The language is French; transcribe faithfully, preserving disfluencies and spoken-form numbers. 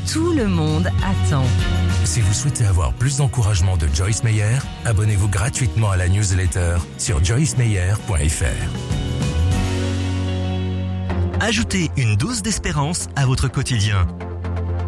tout le monde attend. Si vous souhaitez avoir plus d'encouragement de Joyce Meyer, abonnez-vous gratuitement à la newsletter sur joyce meyer point f r. Ajoutez une dose d'espérance à votre quotidien.